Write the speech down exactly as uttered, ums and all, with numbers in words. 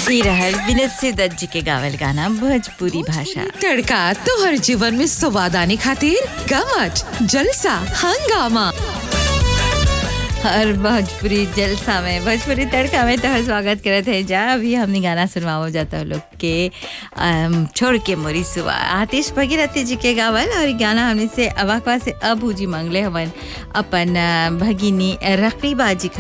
ई रहल विनीत सिद्धत जी के गावल गाना भोजपुरी भाषा। तड़का तोहर जीवन में स्वाद आने खातिर गमच जलसा हंगामा और भोजपुरी जलसा में भोजपुरी तड़का में तो स्वागत करते हैं। जा अभी हमने गाना सुनवाओ जाता लोग के अम, छोड़ के मोरी सुबह आतिश भगीरथी जी के गावल। और गाना हमने से अवाकवा से अबू जी मंगले हवन अपन अ, भगिनी रकीबा जी